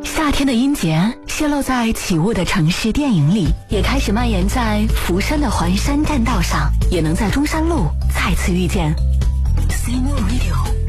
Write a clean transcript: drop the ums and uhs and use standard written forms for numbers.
夏天的音节泄露在起雾的城市电影里，也开始蔓延在福山的环山栈道上，也能在中山路再次遇见。C More Radio。